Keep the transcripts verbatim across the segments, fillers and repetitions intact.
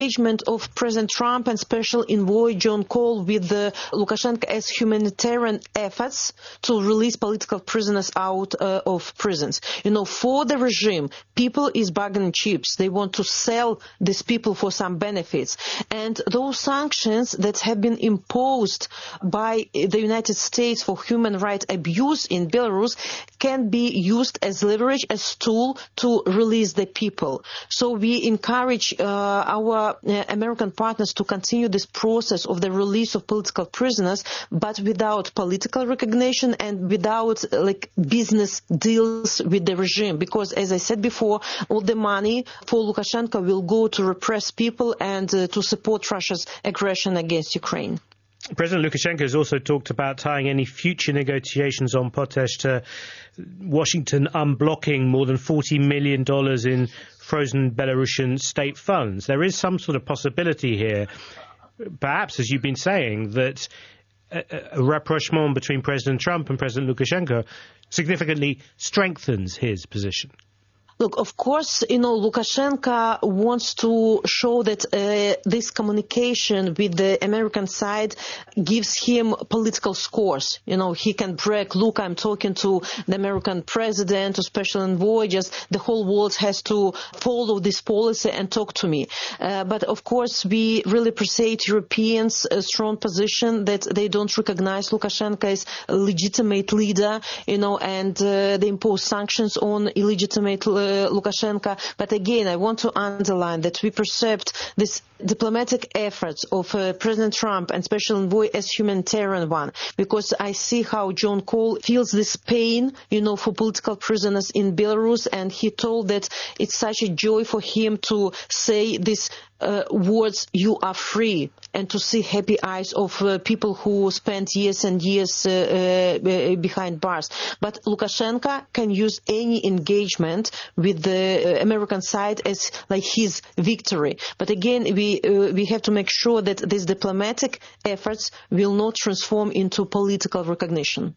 engagement of President Trump and Special Envoy John Cole with the Lukashenko as humanitarian efforts to release political prisoners out uh, of prisons. You know, for the regime, people is bargaining chips. They want to sell these people for some benefits. And those sanctions that have been imposed by the United States for human rights abuse in Belarus can be used as leverage, as tool to release the people. So we encourage uh, our uh, American partners to continue this process of the release of political prisoners, but without political recognition and without uh, like business deals with the regime. Because, as I said before, all the money for Lukashenko will go to repress people and uh, to support Russia's aggression against Ukraine. President Lukashenko has also talked about tying any future negotiations on Potash to Washington unblocking more than forty million dollars in frozen Belarusian state funds. There is some sort of possibility here, perhaps, as you've been saying, that a, a rapprochement between President Trump and President Lukashenko significantly strengthens his position. Look, of course, you know, Lukashenko wants to show that uh, this communication with the American side gives him political scores. You know, he can brag, look, I'm talking to the American president, to special envoy, just the whole world has to follow this policy and talk to me. Uh, but, of course, we really appreciate Europeans' uh, strong position that they don't recognize Lukashenko as a legitimate leader, you know, and uh, they impose sanctions on illegitimate uh, Lukashenko. But again, I want to underline that we perceived this diplomatic efforts of uh, President Trump and Special Envoy as humanitarian one, because I see how John Cole feels this pain, you know, for political prisoners in Belarus, and he told that it's such a joy for him to say these uh, words, "You are free," and to see happy eyes of uh, people who spent years and years uh, uh, behind bars. But Lukashenko can use any engagement with the uh, American side as like his victory. But again, we uh, we have to make sure that these diplomatic efforts will not transform into political recognition.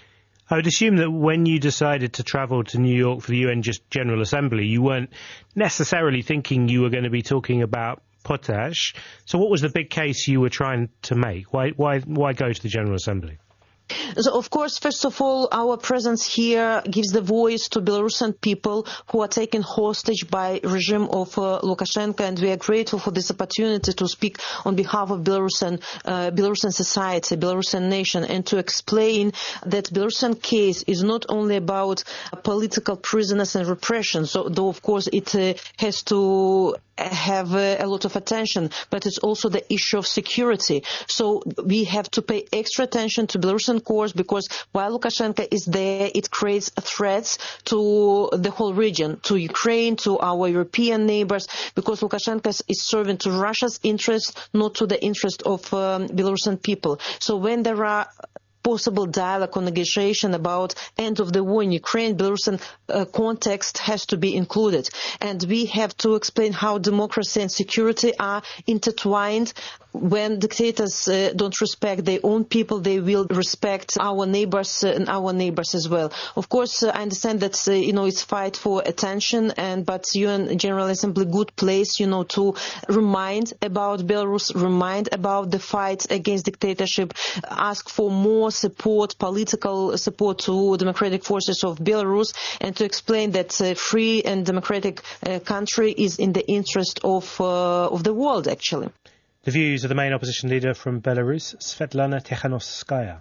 I would assume that when you decided to travel to New York for the U N General Assembly, you weren't necessarily thinking you were going to be talking about potash. So what was the big case you were trying to make? Why, why, why go to the General Assembly? So, of course, first of all, our presence here gives the voice to Belarusian people who are taken hostage by regime of uh, Lukashenko, and we are grateful for this opportunity to speak on behalf of Belarusian, uh, Belarusian society, Belarusian nation, and to explain that Belarusian case is not only about uh, political prisoners and repression, so though, of course, it uh, has to have uh, a lot of attention, but it's also the issue of security. So we have to pay extra attention to Belarusian courts, because while Lukashenko is there, it creates threats to the whole region, to Ukraine, to our European neighbors, because Lukashenko is serving to Russia's interest, not to the interest of um, Belarusian people. So when there are possible dialogue or negotiation about end of the war in Ukraine, Belarusian uh, context has to be included. And we have to explain how democracy and security are intertwined. When dictators uh, don't respect their own people, they will respect our neighbors uh, and our neighbors as well. Of course, uh, I understand that, uh, you know, it's fight for attention, and but U N General Assembly, good place, you know, to remind about Belarus, remind about the fight against dictatorship, ask for more support, political support to democratic forces of Belarus, and to explain that a free and democratic uh, country is in the interest of uh, of the world, actually. The views of the main opposition leader from Belarus, Svetlana Tikhanovskaya.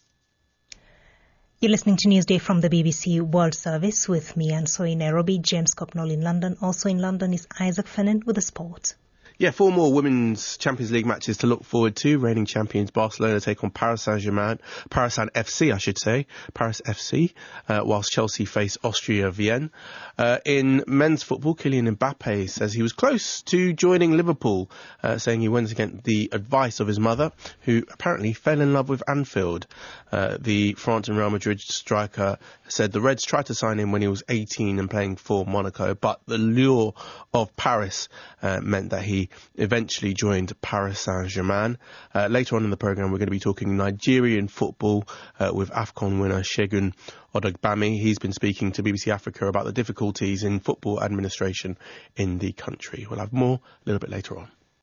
You're listening to Newsday from the B B C World Service with me, Anso in Nairobi, James Copnall in London. Also in London is Isaac Fennan with the sport. Yeah, four more Women's Champions League matches to look forward to. Reigning champions Barcelona take on Paris Saint-Germain, Paris Saint F C, I should say, Paris F C, uh, whilst Chelsea face Austria Vienna. Uh, in men's football, Kylian Mbappe says he was close to joining Liverpool, uh, saying he went against the advice of his mother, who apparently fell in love with Anfield. Uh, the France and Real Madrid striker said the Reds tried to sign him when he was eighteen and playing for Monaco, but the lure of Paris uh, meant that he eventually joined Paris Saint-Germain. Uh, later on in the programme, we're going to be talking Nigerian football uh, with AFCON winner Segun Odogbami. He's been speaking to B B C Africa about the difficulties in football administration in the country. We'll have more a little bit later on.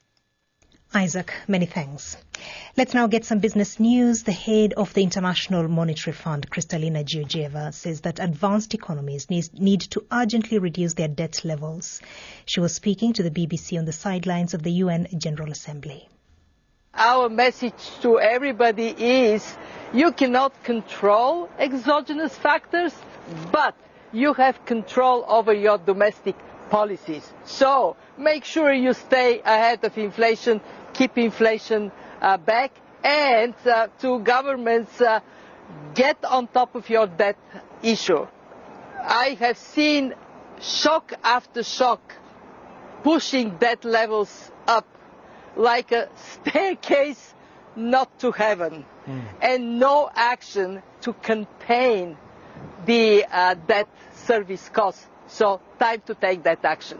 Isaac, many thanks. Let's now get some business news. The head of the International Monetary Fund, Kristalina Georgieva, says that advanced economies need, need to urgently reduce their debt levels. She was speaking to the B B C on the sidelines of the U N General Assembly. Our message to everybody is you cannot control exogenous factors, but you have control over your domestic policies. So make sure you stay ahead of inflation, keep inflation uh, back, and uh, to governments, uh, get on top of your debt issue. I have seen shock after shock pushing debt levels up like a staircase not to heaven, mm. and no action to contain the uh, debt service costs. So time to take that action.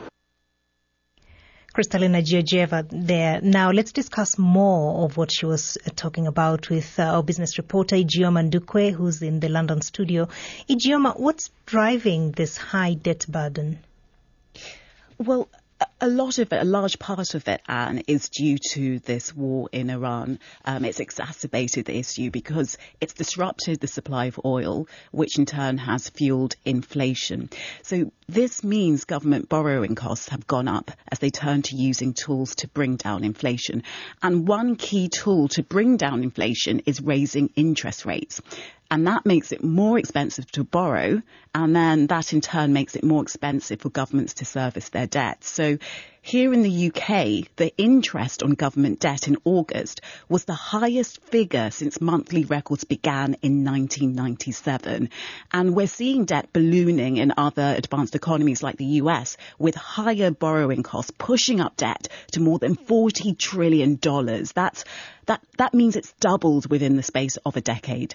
Kristalina Georgieva there. Now let's discuss more of what she was talking about with uh, our business reporter Ijeoma Ndukwe, who's in the London studio. Ijeoma, what's driving this high debt burden? Well, a lot of it, a large part of it, Anne, is due to this war in Iran. Um, it's exacerbated the issue because it's disrupted the supply of oil, which in turn has fueled inflation. So this means government borrowing costs have gone up as they turn to using tools to bring down inflation. And one key tool to bring down inflation is raising interest rates. And that makes it more expensive to borrow, and then that in turn makes it more expensive for governments to service their debt. So here in the U K, the interest on government debt in August was the highest figure since monthly records began in nineteen ninety-seven. And we're seeing debt ballooning in other advanced economies like the U S, with higher borrowing costs pushing up debt to more than forty trillion dollars. That's, that, that means it's doubled within the space of a decade.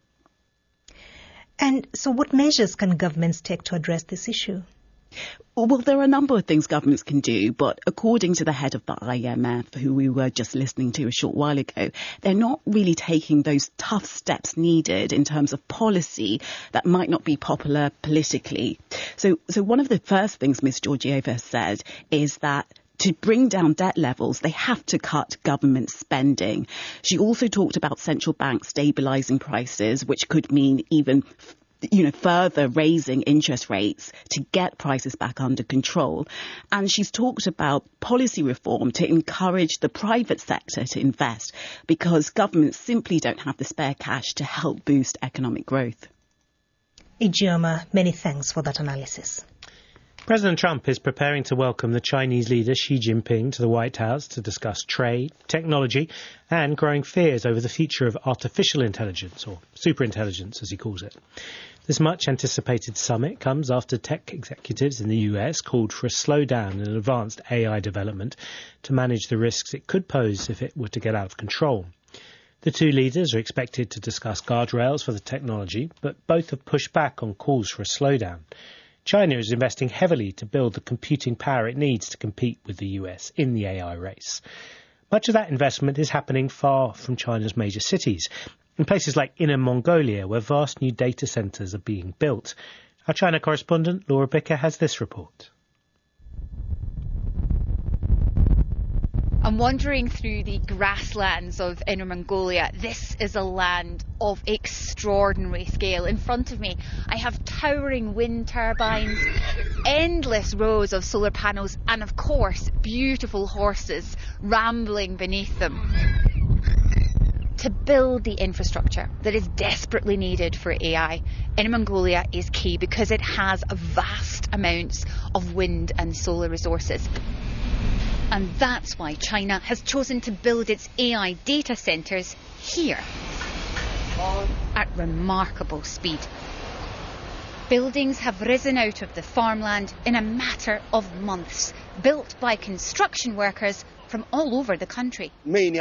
And so what measures can governments take to address this issue? Well, there are a number of things governments can do, but according to the head of the I M F, who we were just listening to a short while ago, they're not really taking those tough steps needed in terms of policy that might not be popular politically. So, so one of the first things Miz Georgieva said is that to bring down debt levels, they have to cut government spending. She also talked about central banks stabilising prices, which could mean even you know, further raising interest rates to get prices back under control. And she's talked about policy reform to encourage the private sector to invest because governments simply don't have the spare cash to help boost economic growth. Ijeoma, many thanks for that analysis. President Trump is preparing to welcome the Chinese leader Xi Jinping to the White House to discuss trade, technology and growing fears over the future of artificial intelligence, or superintelligence as he calls it. This much-anticipated summit comes after tech executives in the U S called for a slowdown in advanced A I development to manage the risks it could pose if it were to get out of control. The two leaders are expected to discuss guardrails for the technology, but both have pushed back on calls for a slowdown. China is investing heavily to build the computing power it needs to compete with the U S in the A I race. Much of that investment is happening far from China's major cities, in places like Inner Mongolia, where vast new data centres are being built. Our China correspondent, Laura Bicker, has this report. I'm wandering through the grasslands of Inner Mongolia. This is a land of extraordinary scale. In front of me, I have towering wind turbines, endless rows of solar panels, and of course, beautiful horses rambling beneath them. To build the infrastructure that is desperately needed for A I, Inner Mongolia is key because it has vast amounts of wind and solar resources. And that's why China has chosen to build its A I data centres here at remarkable speed. Buildings have risen out of the farmland in a matter of months, built by construction workers from all over the country.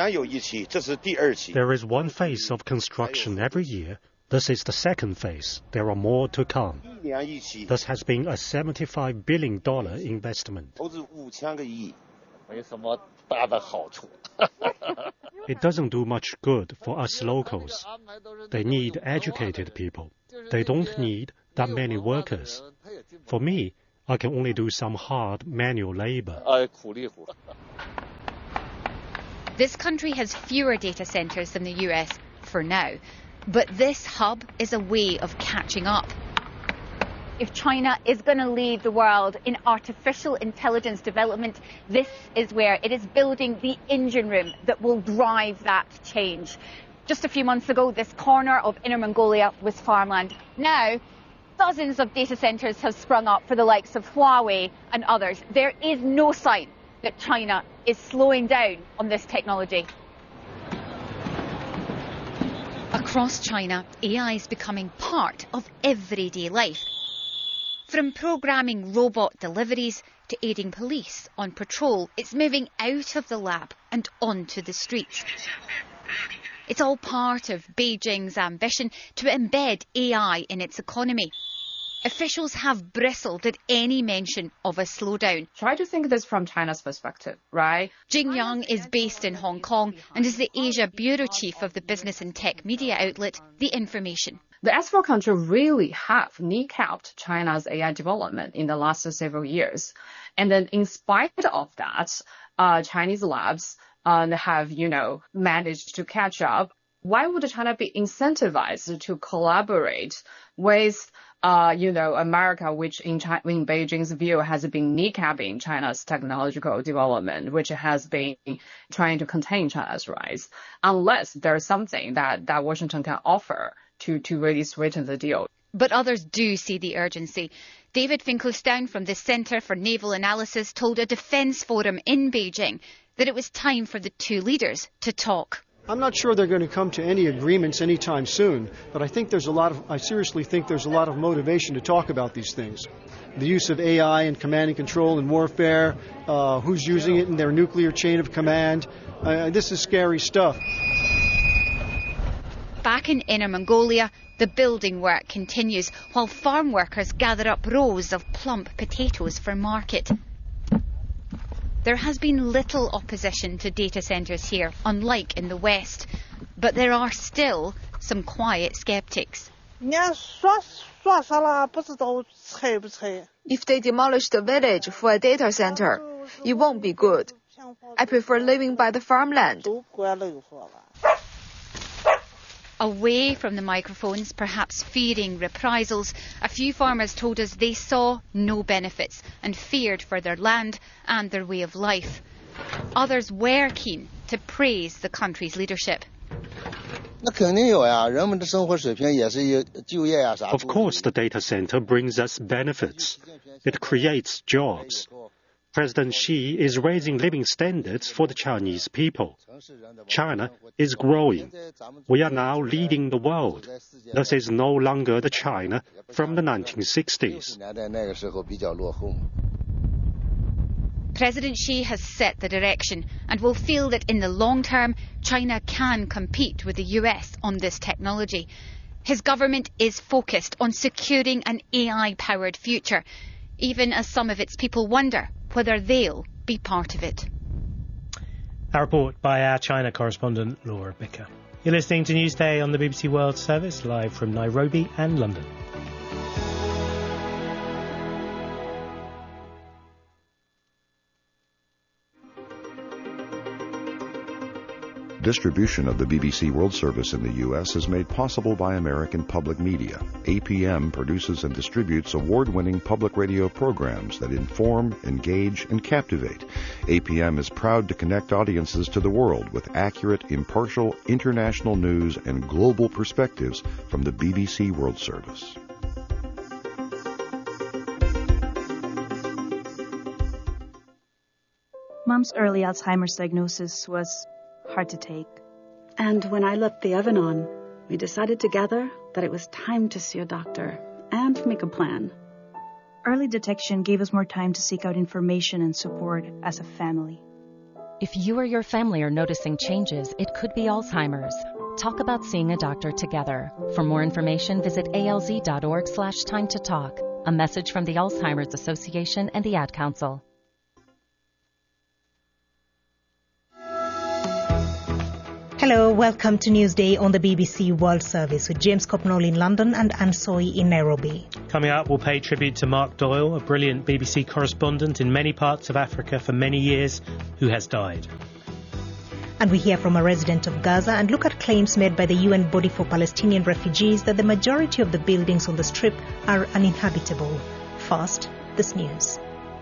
There is one phase of construction every year. This is the second phase. There are more to come. This has been a seventy-five billion dollars investment. It doesn't do much good for us locals. They need educated people. They don't need that many workers. For me, I can only do some hard manual labor. This country has fewer data centres than the U S for now, but this hub is a way of catching up. If China is going to lead the world in artificial intelligence development, this is where it is building the engine room that will drive that change. Just a few months ago, this corner of Inner Mongolia was farmland. Now, dozens of data centres have sprung up for the likes of Huawei and others. There is no sign that China is slowing down on this technology. Across China, A I is becoming part of everyday life. From programming robot deliveries to aiding police on patrol, it's moving out of the lab and onto the streets. It's all part of Beijing's ambition to embed A I in its economy. Officials have bristled at any mention of a slowdown. Try to think this from China's perspective, right? Jing Yang is based in Hong Kong and is the Asia bureau chief of the business and tech media outlet The Information. The S four country really have kneecapped China's A I development in the last several years. And then in spite of that, uh, Chinese labs uh, have, you know, managed to catch up. Why would China be incentivized to collaborate with, uh, you know, America, which in, China, in Beijing's view has been kneecapping China's technological development, which has been trying to contain China's rise, unless there's something that, that Washington can offer to, to really sweeten the deal. But others do see the urgency. David Finkelstein from the Centre for Naval Analysis told a defence forum in Beijing that it was time for the two leaders to talk. I'm not sure they're going to come to any agreements anytime soon, but I think there's a lot of, I seriously think there's a lot of motivation to talk about these things. The use of A I in command and control and warfare, uh, who's using it in their nuclear chain of command. Uh, this is scary stuff. Back in Inner Mongolia, the building work continues while farm workers gather up rows of plump potatoes for market. There has been little opposition to data centres here, unlike in the West, but there are still some quiet sceptics. If they demolish the village for a data centre, it won't be good. I prefer living by the farmland. Away from the microphones, perhaps fearing reprisals, a few farmers told us they saw no benefits and feared for their land and their way of life. Others were keen to praise the country's leadership. Of course, the data center brings us benefits. It creates jobs. President Xi is raising living standards for the Chinese people. China is growing. We are now leading the world. This is no longer the China from the nineteen sixties. President Xi has set the direction and will feel that in the long term, China can compete with the U S on this technology. His government is focused on securing an A I-powered future, even as some of its people wonder whether they'll be part of it. A report by our China correspondent, Laura Bicker. You're listening to Newsday on the B B C World Service, live from Nairobi and London. Distribution of the B B C World Service in the U S is made possible by American Public Media. A P M produces and distributes award-winning public radio programs that inform, engage, and captivate. A P M is proud to connect audiences to the world with accurate, impartial, international news and global perspectives from the B B C World Service. Mom's early Alzheimer's diagnosis was hard to take. And when I left the oven on, we decided together that it was time to see a doctor and make a plan. Early detection gave us more time to seek out information and support as a family. If you or your family are noticing changes, it could be Alzheimer's. Talk about seeing a doctor together. For more information, visit alz.org slash time to talk. A message from the Alzheimer's Association and the Ad Council. Hello, welcome to Newsday on the B B C World Service with James Copnall in London and Anne Soy in Nairobi. Coming up, we'll pay tribute to Mark Doyle, a brilliant B B C correspondent in many parts of Africa for many years, who has died. And we hear from a resident of Gaza and look at claims made by the U N Body for Palestinian Refugees that the majority of the buildings on the Strip are uninhabitable. First, this news.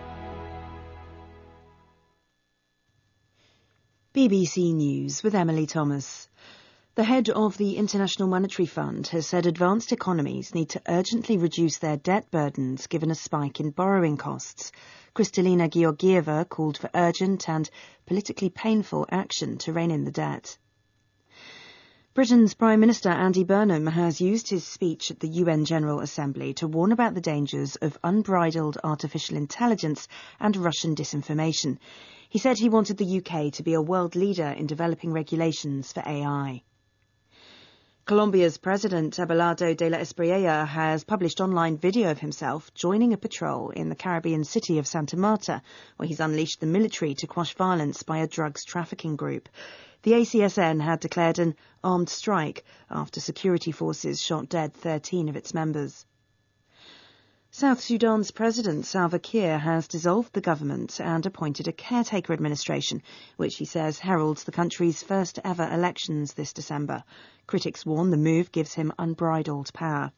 B B C News with Emily Thomas. The head of the International Monetary Fund has said advanced economies need to urgently reduce their debt burdens given a spike in borrowing costs. Kristalina Georgieva called for urgent and politically painful action to rein in the debt. Britain's Prime Minister Andy Burnham has used his speech at the U N General Assembly to warn about the dangers of unbridled artificial intelligence and Russian disinformation. He said he wanted the U K to be a world leader in developing regulations for A I. Colombia's President Abelardo de la Espriella has published online video of himself joining a patrol in the Caribbean city of Santa Marta, where he's unleashed the military to quash violence by a drugs trafficking group. The A C S N had declared an armed strike after security forces shot dead thirteen of its members. South Sudan's President Salva Kiir has dissolved the government and appointed a caretaker administration, which he says heralds the country's first ever elections this December. Critics warn the move gives him unbridled power.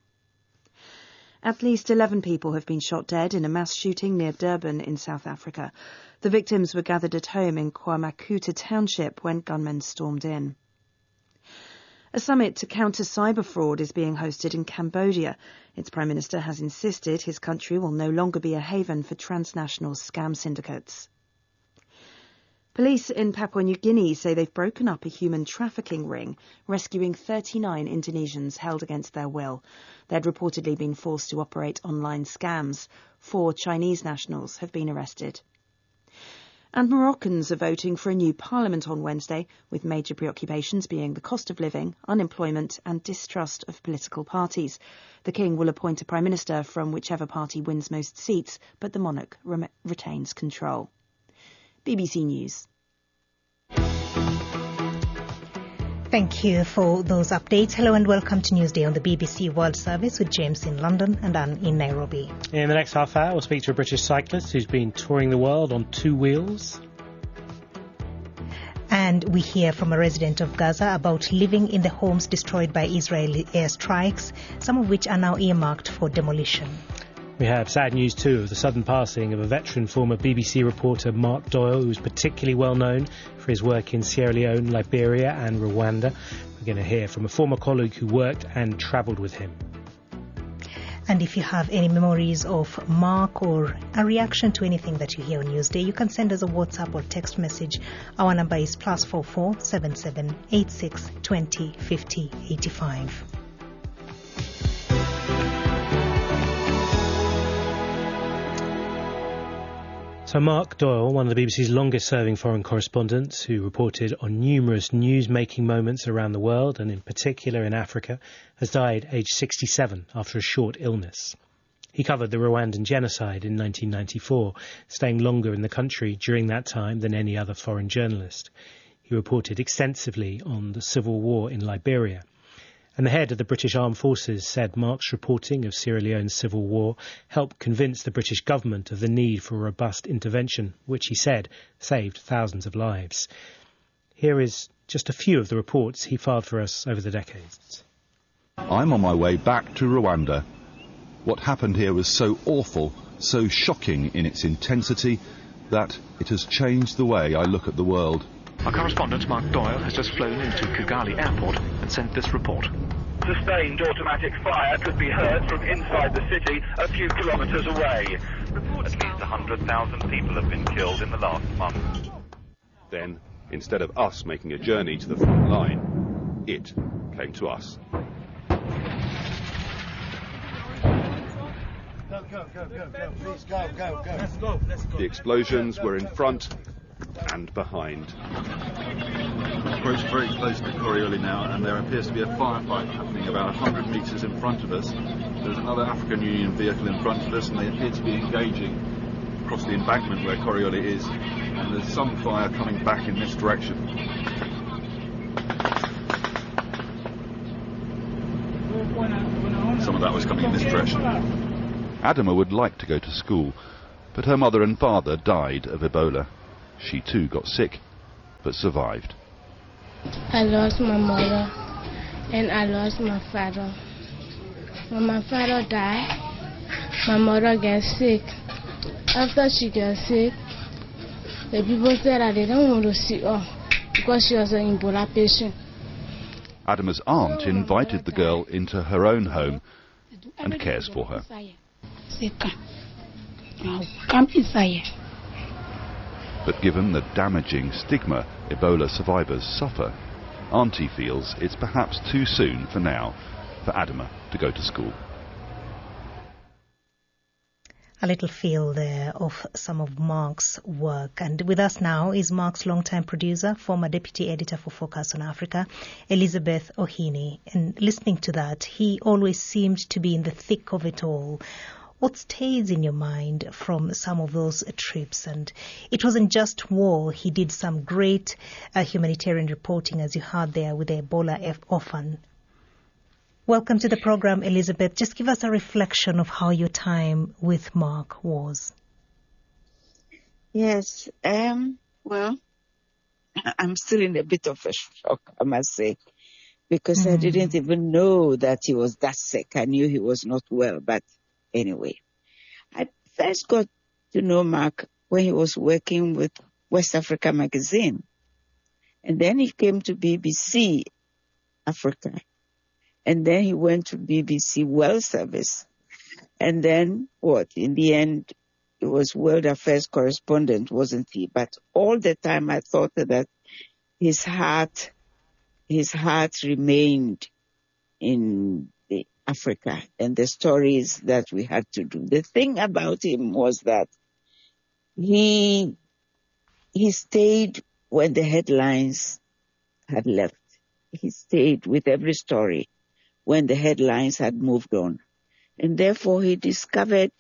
At least eleven people have been shot dead in a mass shooting near Durban in South Africa. The victims were gathered at home in KwaMakuta township when gunmen stormed in. A summit to counter cyber fraud is being hosted in Cambodia. Its Prime Minister has insisted his country will no longer be a haven for transnational scam syndicates. Police in Papua New Guinea say they've broken up a human trafficking ring, rescuing thirty-nine Indonesians held against their will. They'd reportedly been forced to operate online scams. Four Chinese nationals have been arrested. And Moroccans are voting for a new parliament on Wednesday, with major preoccupations being the cost of living, unemployment and distrust of political parties. The king will appoint a prime minister from whichever party wins most seats, but the monarch re- retains control. B B C News. Thank you for those updates. Hello and welcome to Newsday on the B B C World Service with James in London and Anne in Nairobi. In the next half hour, we'll speak to a British cyclist who's been touring the world on two wheels. And we hear from a resident of Gaza about living in the homes destroyed by Israeli airstrikes, some of which are now earmarked for demolition. We have sad news too of the sudden passing of a veteran former B B C reporter Mark Doyle, who's particularly well known for his work in Sierra Leone, Liberia and Rwanda. We're going to hear from a former colleague who worked and travelled with him. And if you have any memories of Mark or a reaction to anything that you hear on Newsday, you can send us a WhatsApp or text message. Our number is plus four four seven seven eight six twenty fifty eighty five. So Mark Doyle, one of the B B C's longest-serving foreign correspondents, who reported on numerous news-making moments around the world, and in particular in Africa, has died aged sixty-seven after a short illness. He covered the Rwandan genocide in nineteen ninety-four, staying longer in the country during that time than any other foreign journalist. He reported extensively on the civil war in Liberia. And the head of the British Armed Forces said Mark's reporting of Sierra Leone's civil war helped convince the British government of the need for a robust intervention, which he said saved thousands of lives. Here is just a few of the reports he filed for us over the decades. I'm on my way back to Rwanda. What happened here was so awful, so shocking in its intensity, that it has changed the way I look at the world. Our correspondent Mark Doyle has just flown into Kigali Airport and sent this report. Sustained automatic fire could be heard from inside the city a few kilometres away. At least one hundred thousand people have been killed in the last month. Then, instead of us making a journey to the front line, it came to us. Go, go, go, go, go, please go, go, go. Let's go, let's go. The explosions were in front and behind. Approach very close to Corioli now, and there appears to be a firefight happening about one hundred metres in front of us. There's another African Union vehicle in front of us, and they appear to be engaging across the embankment where Corioli is, and there's some fire coming back in this direction. Some of that was coming in this direction. Adama would like to go to school, but her mother and father died of Ebola. She too got sick, but survived. I lost my mother and I lost my father. When my father died, my mother got sick. After she got sick, the people said that they don't want to see her because she was an Ebola patient. Adama's aunt invited the girl into her own home and cares for her. But given the damaging stigma Ebola survivors suffer, Auntie feels it's perhaps too soon for now for Adama to go to school. A little feel there of some of Mark's work. And with us now is Mark's longtime producer, former deputy editor for Focus on Africa, Elizabeth Ohini. And listening to that, he always seemed to be in the thick of it all. What stays in your mind from some of those trips? And it wasn't just war. He did some great uh, humanitarian reporting, as you heard there, with the Ebola F- orphan. Welcome to the program, Elizabeth. Just give us a reflection of how your time with Mark was. Yes, um, well, I'm still in a bit of a shock, I must say, because mm. I didn't even know that he was that sick. I knew he was not well, but anyway. I first got to know Mark when he was working with West Africa Magazine. And then he came to B B C Africa. And then he went to B B C World Service. And then, what, in the end, he was World Affairs correspondent, wasn't he? But all the time I thought that his heart, his heart remained in the Africa and the stories that we had to do. The thing about him was that he, he stayed when the headlines had left. He stayed with every story when the headlines had moved on. And therefore he discovered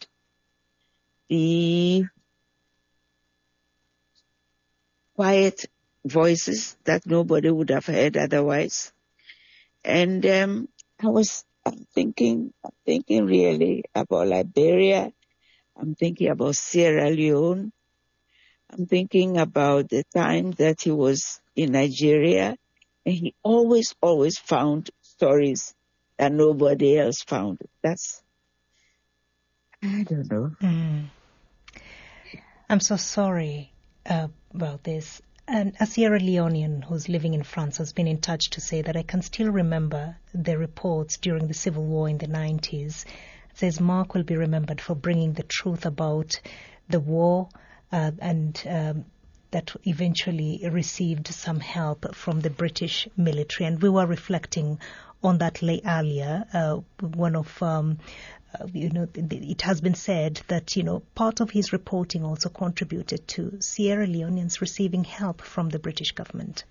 the quiet voices that nobody would have heard otherwise. And um, I was I'm thinking, I'm thinking really about Liberia. I'm thinking about Sierra Leone. I'm thinking about the time that he was in Nigeria. And he always, always found stories that nobody else found. That's, I don't know. Mm. I'm so sorry uh, about this. And a Sierra Leonean who's living in France has been in touch to say that I can still remember the reports during the civil war in the nineties. It says Mark will be remembered for bringing the truth about the war uh, and um, that eventually received some help from the British military. And we were reflecting on that late earlier. Uh, one of, um, uh, you know, it has been said that, you know, part of his reporting also contributed to Sierra Leoneans receiving help from the British government.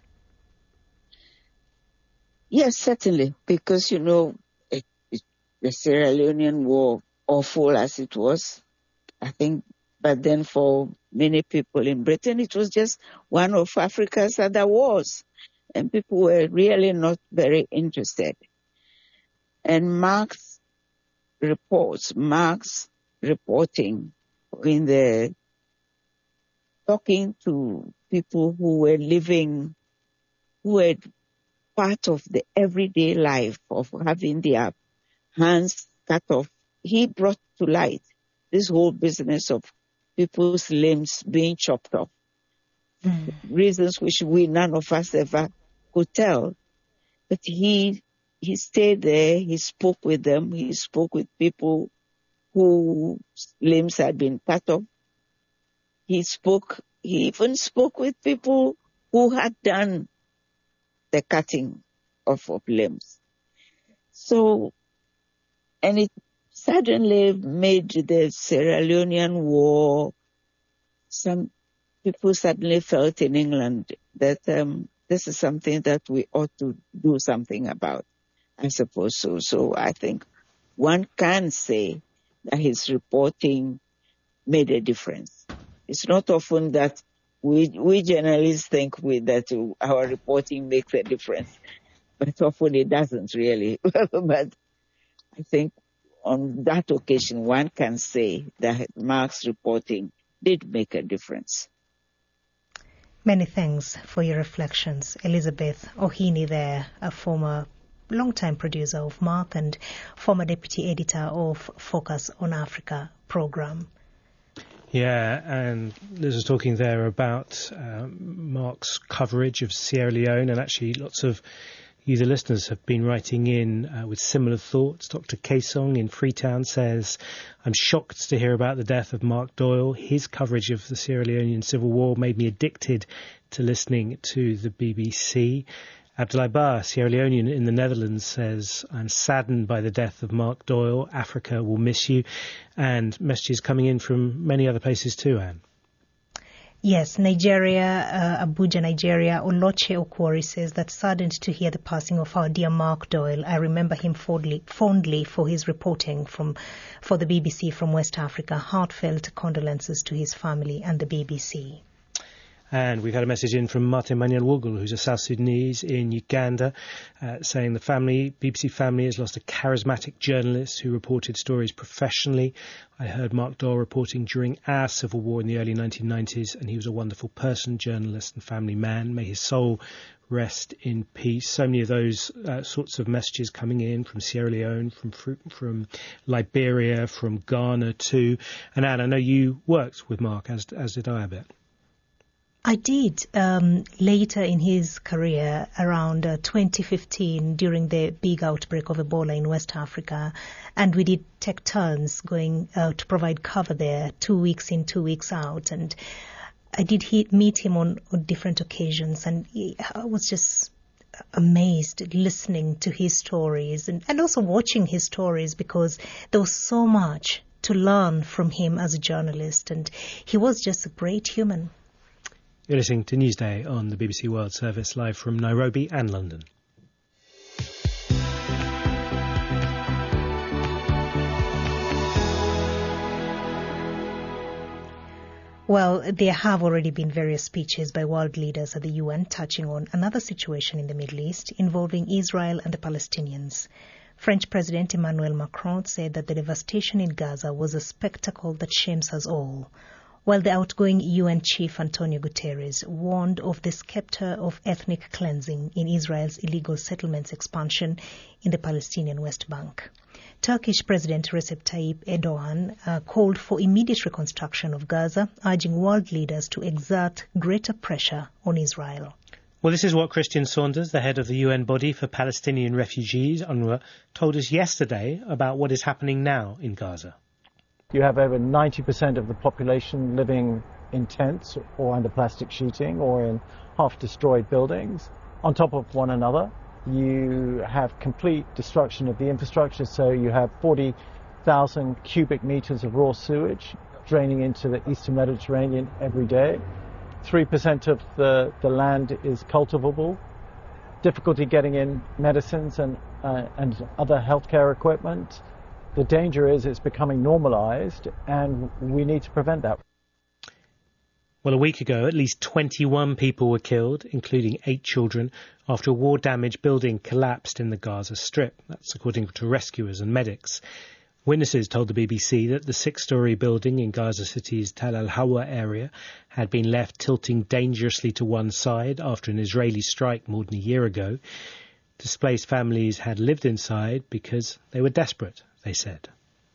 Yes, certainly, because, you know, it, it, the Sierra Leonean war, awful as it was, I think, but then for many people in Britain, it was just one of Africa's other wars. And people were really not very interested. And Mark's reports, Mark's reporting in the talking to people who were living, who were part of the everyday life of having their hands cut off, he brought to light this whole business of people's limbs being chopped off. Mm. Reasons which we, none of us ever could tell. But he he stayed there, he spoke with them, he spoke with people whose limbs had been cut off. He spoke, he even spoke with people who had done the cutting of, of limbs. So, and it suddenly made the Sierra Leonean war, some people suddenly felt in England that um, this is something that we ought to do something about, I suppose so. So I think one can say that his reporting made a difference. It's not often that we we journalists think we, that our reporting makes a difference, but often it doesn't really. But I think on that occasion, one can say that Mark's reporting did make a difference. Many thanks for your reflections. Elizabeth Ohini there, a former long-time producer of Mark and former deputy editor of Focus on Africa program. Yeah, and Liz was talking there about um, Mark's coverage of Sierra Leone, and actually lots of you, the listeners, have been writing in uh, with similar thoughts. Doctor Kaesong in Freetown says, I'm shocked to hear about the death of Mark Doyle. His coverage of the Sierra Leonean Civil War made me addicted to listening to the B B C. Abdoulaye Ba, Sierra Leonean in the Netherlands, says, I'm saddened by the death of Mark Doyle. Africa will miss you. And messages coming in from many other places too, Anne. Yes, Nigeria, uh, Abuja, Nigeria. Oloche Okwori says that saddened to hear the passing of our dear Mark Doyle. I remember him fondly, fondly for his reporting from for the B B C from West Africa. Heartfelt condolences to his family and the B B C. And we've had a message in from Martin Manuel Wugul, who's a South Sudanese in Uganda, uh, saying the family, B B C family, has lost a charismatic journalist who reported stories professionally. I heard Mark Doyle reporting during our civil war in the early nineteen nineties, and he was a wonderful person, journalist and family man. May his soul rest in peace. So many of those uh, sorts of messages coming in from Sierra Leone, from from Liberia, from Ghana too. And Anne, I know you worked with Mark, as as did I a bit. I did um, later in his career, around uh, twenty fifteen, during the big outbreak of Ebola in West Africa, and we did take turns going uh, to provide cover there, two weeks in, two weeks out, and I did he- meet him on, on different occasions, and he, I was just amazed listening to his stories and, and also watching his stories, because there was so much to learn from him as a journalist, and he was just a great human. You're listening to Newsday on the B B C World Service, live from Nairobi and London. Well, there have already been various speeches by world leaders at the U N touching on another situation in the Middle East involving Israel and the Palestinians. French President Emmanuel Macron said that the devastation in Gaza was a spectacle that shames us all, while the outgoing U N chief Antonio Guterres warned of the specter of ethnic cleansing in Israel's illegal settlements expansion in the Palestinian West Bank. Turkish President Recep Tayyip Erdogan uh, called for immediate reconstruction of Gaza, urging world leaders to exert greater pressure on Israel. Well, this is what Christian Saunders, the head of the U N body for Palestinian refugees, UNRWA, told us yesterday about what is happening now in Gaza. You have over ninety percent of the population living in tents or under plastic sheeting or in half-destroyed buildings on top of one another. You have complete destruction of the infrastructure, so you have forty thousand cubic meters of raw sewage draining into the eastern Mediterranean every day. three percent of the, the land is cultivable. Difficulty getting in medicines and, uh, and other healthcare equipment. The danger is it's becoming normalized, and we need to prevent that. Well, a week ago, at least twenty-one people were killed, including eight children, after a war-damaged building collapsed in the Gaza Strip. That's according to rescuers and medics. Witnesses told the B B C that the six-storey building in Gaza City's Tal al-Hawa area had been left tilting dangerously to one side after an Israeli strike more than a year ago. Displaced families had lived inside because they were desperate, they said.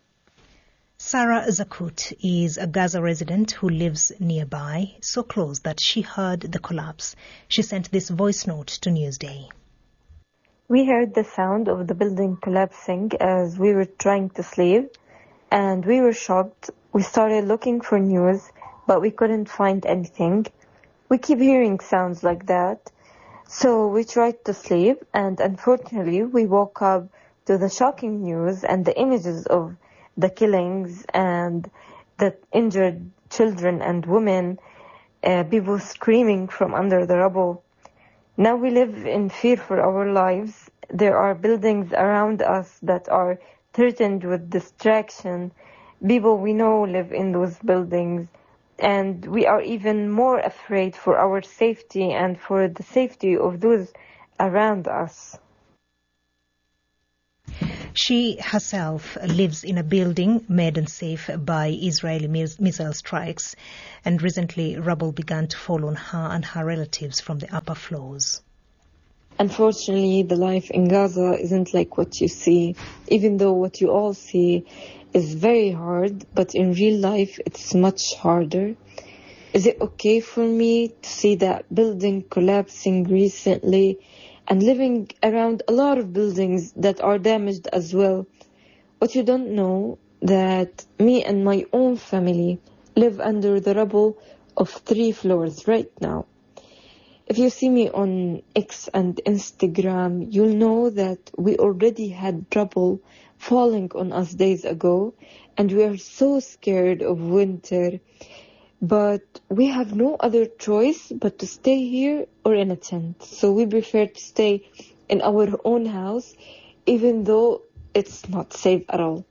Sarah Zakut is a Gaza resident who lives nearby, so close that she heard the collapse. She sent this voice note to Newsday. We heard the sound of the building collapsing as we were trying to sleep, and we were shocked. We started looking for news, but we couldn't find anything. We keep hearing sounds like that. So we tried to sleep, and unfortunately we woke up to the shocking news and the images of the killings and the injured children and women, uh, people screaming from under the rubble. Now we live in fear for our lives. There are buildings around us that are threatened with destruction. People we know live in those buildings, and we are even more afraid for our safety and for the safety of those around us. She herself lives in a building made unsafe by Israeli missile strikes, and recently rubble began to fall on her and her relatives from the upper floors. Unfortunately, the life in Gaza isn't like what you see, even though what you all see is very hard, but in real life it's much harder. Is it okay for me to see that building collapsing recently and living around a lot of buildings that are damaged as well? What you don't know, that me and my own family live under the rubble of three floors right now. If you see me on X and Instagram, you'll know that we already had rubble falling on us days ago, and we are so scared of winter. But we have no other choice but to stay here or in a tent. So we prefer to stay in our own house, even though it's not safe at all.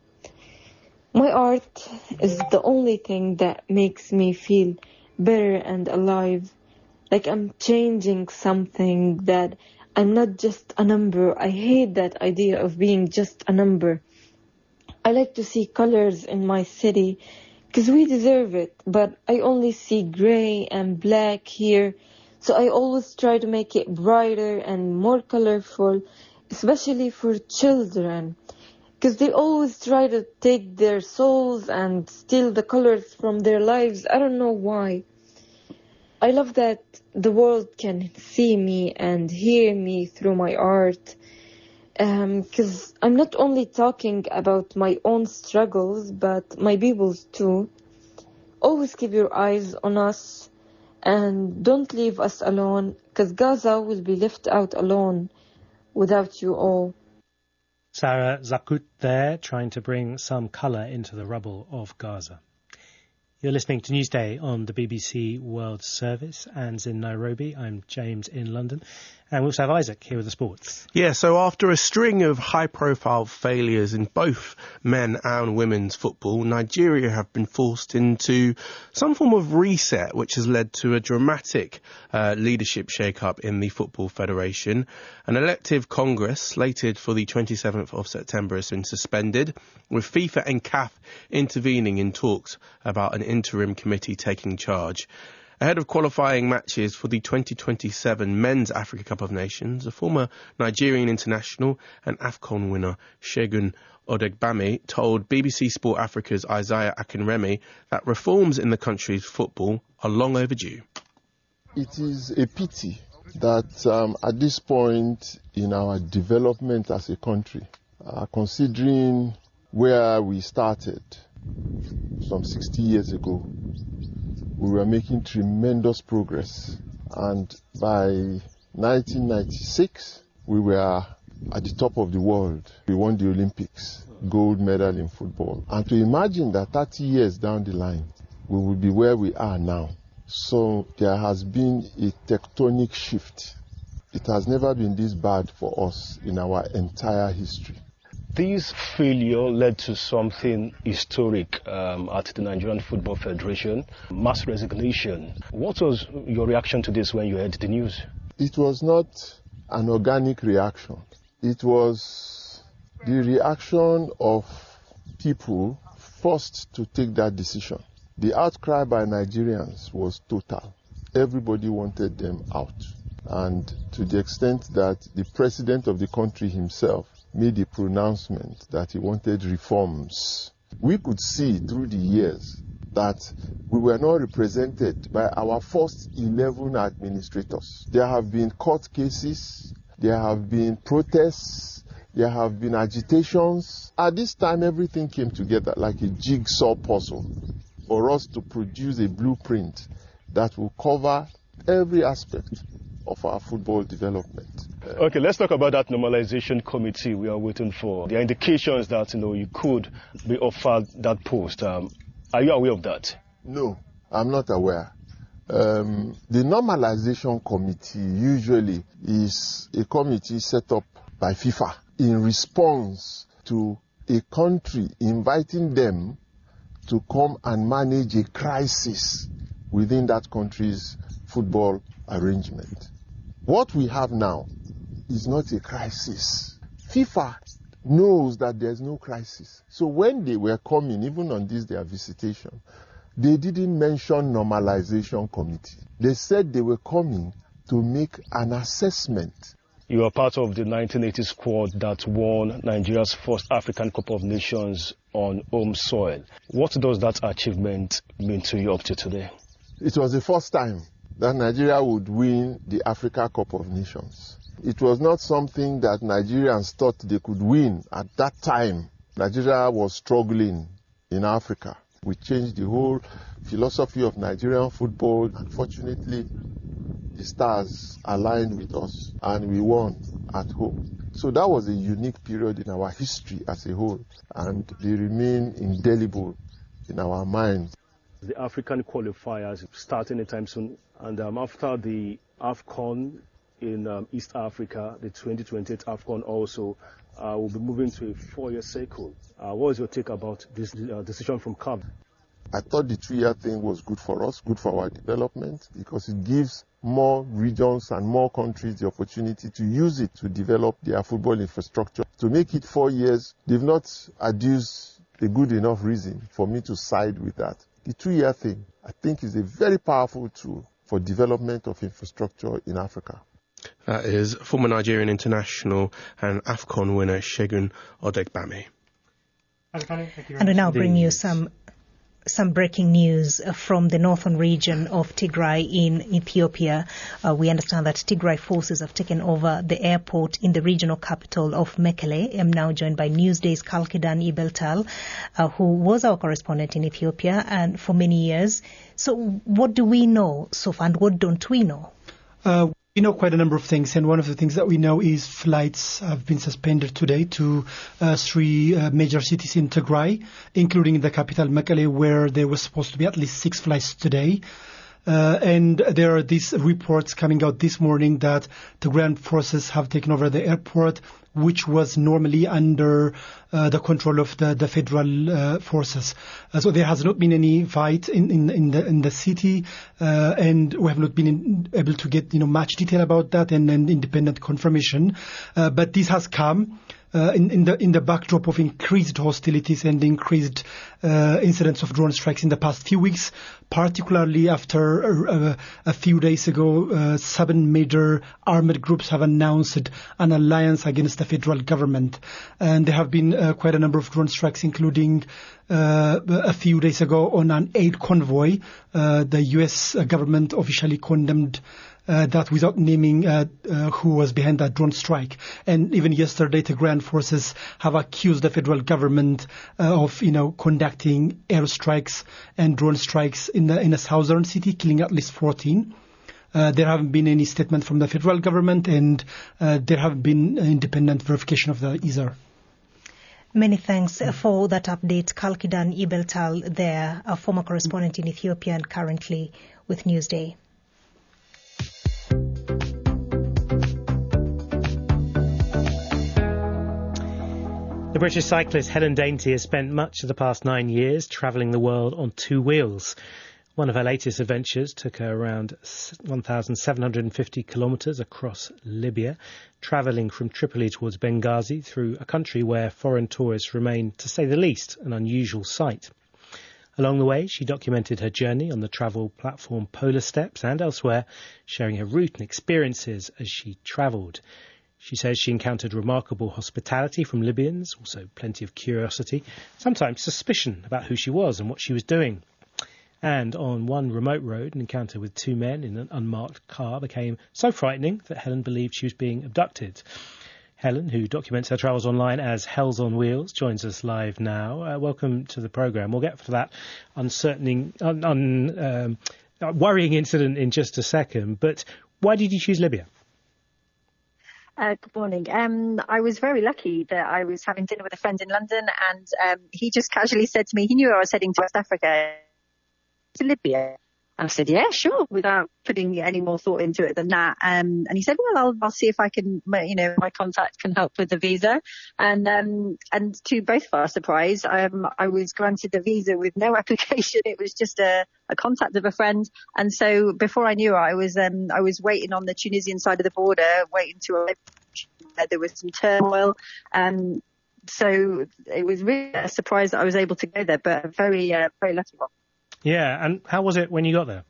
My art is the only thing that makes me feel better and alive. Like I'm changing something, that I'm not just a number. I hate that idea of being just a number. I like to see colors in my city because we deserve it, but I only see gray and black here. So I always try to make it brighter and more colorful, especially for children, because they always try to take their souls and steal the colors from their lives. I don't know why. I love that the world can see me and hear me through my art, because um, I'm not only talking about my own struggles, but my people's too. Always keep your eyes on us and don't leave us alone, because Gaza will be left out alone without you all. Sarah Zakut there, trying to bring some colour into the rubble of Gaza. You're listening to Newsday on the B B C World Service. Anne's in Nairobi. I'm James in London. And we also have Isaac here with the sports. Yeah, so after a string of high-profile failures in both men and women's football, Nigeria have been forced into some form of reset, which has led to a dramatic uh, leadership shake-up in the Football Federation. An elective Congress, slated for the twenty-seventh of September, has been suspended, with FIFA and C A F intervening in talks about an interim committee taking charge. Ahead of qualifying matches for the twenty twenty-seven Men's Africa Cup of Nations, a former Nigerian international and AFCON winner, Segun Odegbami, told B B C Sport Africa's Isaiah Akinremi that reforms in the country's football are long overdue. It is a pity that um, at this point in our development as a country, uh, considering where we started some sixty years ago, we were making tremendous progress, and by nineteen ninety-six we were at the top of the world. We won the Olympics, gold medal in football, and to imagine that thirty years down the line we will be where we are now. So there has been a tectonic shift. It has never been this bad for us in our entire history. This failure led to something historic um, at the Nigerian Football Federation, mass resignation. What was your reaction to this when you heard the news? It was not an organic reaction. It was the reaction of people forced to take that decision. The outcry by Nigerians was total. Everybody wanted them out. And to the extent that the president of the country himself made a pronouncement that he wanted reforms. We could see through the years that we were not represented by our first eleven administrators. There have been court cases, there have been protests, there have been agitations. At this time, everything came together like a jigsaw puzzle for us to produce a blueprint that will cover every aspect of our football development. Okay, let's talk about that normalization committee we are waiting for. There are indications that, you know, you could be offered that post. Um, are you aware of that? No, I'm not aware. Um, the normalization committee usually is a committee set up by FIFA in response to a country inviting them to come and manage a crisis within that country's football arrangement. What we have now is not a crisis. FIFA knows that there's no crisis. So when they were coming, even on this their visitation, they didn't mention normalization committee. They said they were coming to make an assessment. You are part of the nineteen eighty squad that won Nigeria's first African Cup of Nations on home soil. What does that achievement mean to you up to today? It was the first time that Nigeria would win the Africa Cup of Nations. It was not something that Nigerians thought they could win at that time. Nigeria was struggling in Africa. We changed the whole philosophy of Nigerian football. Unfortunately, the stars aligned with us and we won at home. So that was a unique period in our history as a whole, and they remain indelible in our minds. The African qualifiers start anytime soon, and um, after the AFCON in um, East Africa, the twenty twenty-eight AFCON also, uh, will be moving to a four-year cycle. Uh, what is your take about this uh, decision from C A F? I thought the three-year thing was good for us, good for our development, because it gives more regions and more countries the opportunity to use it to develop their football infrastructure. To make it four years, they've not adduced a good enough reason for me to side with that. The two-year thing, I think, is a very powerful tool for development of infrastructure in Africa. That is former Nigerian international and AFCON winner Segun Odegbami. And we now bring you some some breaking news from the northern region of Tigray in Ethiopia. Uh, we understand that Tigray forces have taken over the airport in the regional capital of Mekele. I'm now joined by Newsday's Kalkidan Ibeltal, uh, who was our correspondent in Ethiopia and for many years. So what do we know so far, and what don't we know? Uh, We know quite a number of things, and one of the things that we know is flights have been suspended today to uh, three uh, major cities in Tigray, including the capital Mekele, where there was supposed to be at least six flights today. Uh, and there are these reports coming out this morning that the ground forces have taken over the airport, which was normally under uh, the control of the, the federal uh, forces. Uh, so there has not been any fight in, in, in the in the city, uh, and we have not been in, able to get you know much detail about that and, and independent confirmation. Uh, but this has come Uh, in, in the in the backdrop of increased hostilities and increased uh, incidents of drone strikes in the past few weeks, particularly after uh, a few days ago, uh, seven major armed groups have announced an alliance against the federal government. And there have been uh, quite a number of drone strikes, including uh, a few days ago on an aid convoy. Uh, the U S government officially condemned Uh, that without naming uh, uh, who was behind that drone strike. And even yesterday, the ground forces have accused the federal government uh, of, you know, conducting airstrikes and drone strikes in the, in a southern city, killing at least fourteen. Uh, there haven't been any statement from the federal government, and uh, there haven't been independent verification of that either. Many thanks for that update. Kalkidan Ibeltal there, a former correspondent in Ethiopia and currently with Newsday. The British cyclist Helen Dainty has spent much of the past nine years travelling the world on two wheels. One of her latest adventures took her around one thousand seven hundred fifty kilometres across Libya, travelling from Tripoli towards Benghazi through a country where foreign tourists remain, to say the least, an unusual sight. Along the way, she documented her journey on the travel platform Polar Steps and elsewhere, sharing her route and experiences as she travelled. She says she encountered remarkable hospitality from Libyans, also plenty of curiosity, sometimes suspicion about who she was and what she was doing. And on one remote road, an encounter with two men in an unmarked car became so frightening that Helen believed she was being abducted. Helen, who documents her travels online as Hells on Wheels, joins us live now. Uh, welcome to the programme. We'll get to that uncertaining, un, un, um, worrying incident in just a second. But why did you choose Libya? Uh, good morning. Um, I was very lucky that I was having dinner with a friend in London, and um, he just casually said to me, he knew I was heading to West Africa, to Libya. And I said, yeah, sure, without putting any more thought into it than that. Um, and he said, well, I'll, I'll see if I can, you know, my contact can help with the visa. And, um, and to both of our surprise, um, I was granted the visa with no application. It was just a, a contact of a friend. And so before I knew it, I was, um, I was waiting on the Tunisian side of the border, waiting to arrive. There was some turmoil. Um, so it was really a surprise that I was able to go there, but a very, uh, very lucky one. Yeah, and how was it when you got there?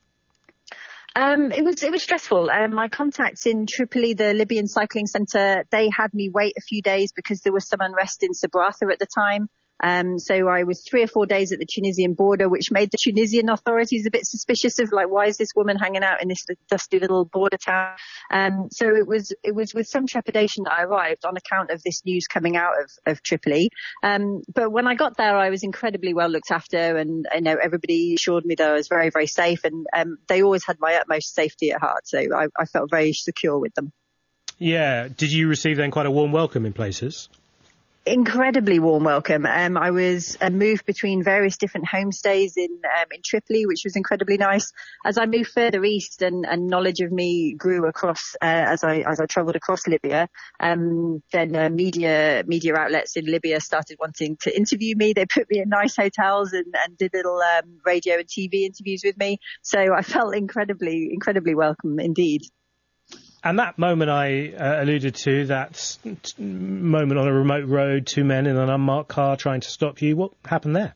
Um, it was it was stressful. Um, my contacts in Tripoli, the Libyan cycling centre, they had me wait a few days because there was some unrest in Sabratha at the time. Um, so I was three or four days at the Tunisian border, which made the Tunisian authorities a bit suspicious of, like, why is this woman hanging out in this dusty little border town? Um, so it was it was with some trepidation that I arrived on account of this news coming out of, of Tripoli. Um, but when I got there, I was incredibly well looked after, and you know everybody assured me that I was very, very safe, and um, they always had my utmost safety at heart. So I, I felt very secure with them. Yeah. Did you receive then quite a warm welcome in places? Incredibly warm welcome. Um, I was uh, moved between various different homestays in um, in Tripoli, which was incredibly nice. As I moved further east, and, and knowledge of me grew across uh, as I as I travelled across Libya, um, then uh, media media outlets in Libya started wanting to interview me. They put me in nice hotels and, and did little um, radio and T V interviews with me. So I felt incredibly incredibly welcome indeed. And that moment I uh, alluded to, that t- moment on a remote road, two men in an unmarked car trying to stop you, what happened there?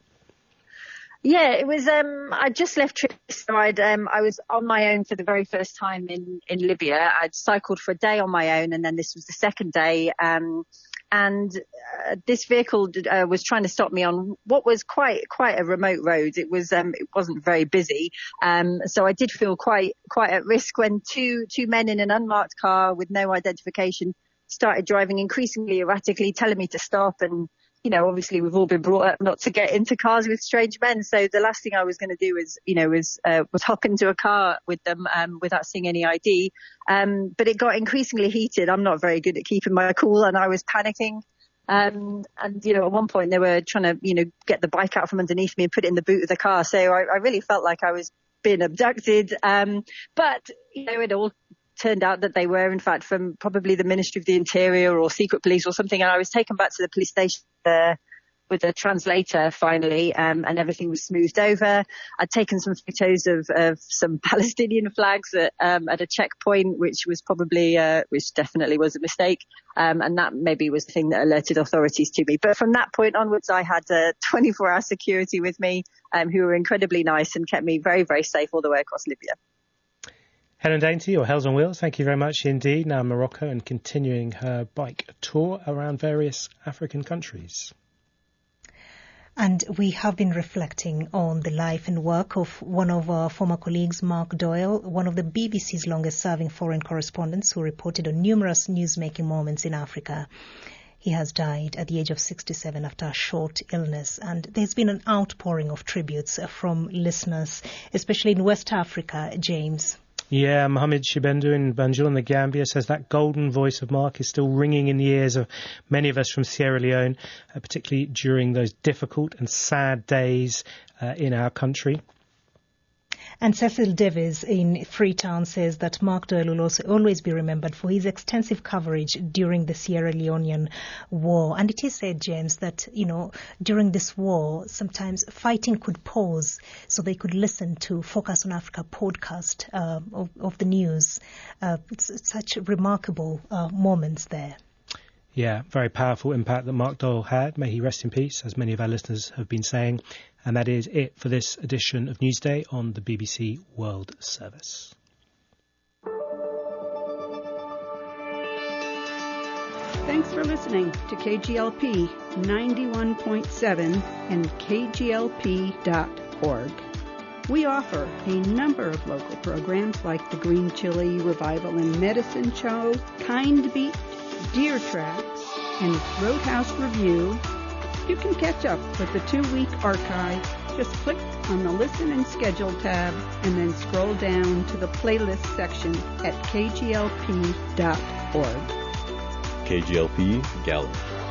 Yeah, it was, um, I just left Tripoli, so I'd, um, I was on my own for the very first time in, in Libya. I'd cycled for a day on my own, and then this was the second day. Um, and uh, this vehicle uh, was trying to stop me on what was quite quite a remote road. It was um, it wasn't very busy, um, so I did feel quite quite at risk when two two men in an unmarked car with no identification started driving increasingly erratically, telling me to stop. And you know, obviously we've all been brought up not to get into cars with strange men. So the last thing I was going to do was, you know, was, uh, was hop into a car with them, um, without seeing any I D. Um, but it got increasingly heated. I'm not very good at keeping my cool, and I was panicking. Um, and, you know, at one point they were trying to, you know, get the bike out from underneath me and put it in the boot of the car. So I, I really felt like I was being abducted. Um, but, you know, it all turned out that they were, in fact, from probably the Ministry of the Interior or Secret Police or something. And I was taken back to the police station there with a translator finally, um, and everything was smoothed over. I'd taken some photos of, of some Palestinian flags at, um, at a checkpoint, which was probably, uh, which definitely was a mistake. Um, and that maybe was the thing that alerted authorities to me. But from that point onwards, I had uh, twenty-four hour security with me, um, who were incredibly nice and kept me very, very safe all the way across Libya. Helen Dainty, or Hells on Wheels, thank you very much indeed. Now in Morocco and continuing her bike tour around various African countries. And we have been reflecting on the life and work of one of our former colleagues, Mark Doyle, one of the B B C's longest-serving foreign correspondents who reported on numerous newsmaking moments in Africa. He has died at the age of sixty-seven after a short illness, and there's been an outpouring of tributes from listeners, especially in West Africa, James. Yeah, Mohammed Shibendu in Banjul in the Gambia says that golden voice of Mark is still ringing in the ears of many of us from Sierra Leone, uh, particularly during those difficult and sad days uh, in our country. And Cecil Davies in Freetown says that Mark Doyle will also always be remembered for his extensive coverage during the Sierra Leonean war. And it is said, James, that, you know, during this war, sometimes fighting could pause so they could listen to Focus on Africa podcast uh, of, of the news. Uh, it's, it's such remarkable uh, moments there. Yeah, very powerful impact that Mark Doyle had. May he rest in peace, as many of our listeners have been saying. And that is it for this edition of Newsday on the B B C World Service. Thanks for listening to K G L P ninety-one point seven and K G L P dot org. We offer a number of local programs like the Green Chili Revival and Medicine Show, Kind Beat, Deer Tracks, and Roadhouse Review. You can catch up with the two-week archive. Just click on the Listen and Schedule tab and then scroll down to the playlist section at K G L P dot org. K G L P Gallup.